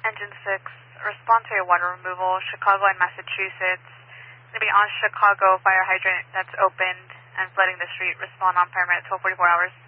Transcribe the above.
Engine 6, respond to a water removal, Chicago and Massachusetts. Going to be on Chicago fire hydrant that's opened and flooding the street. Respond on paramedic 1244 hours.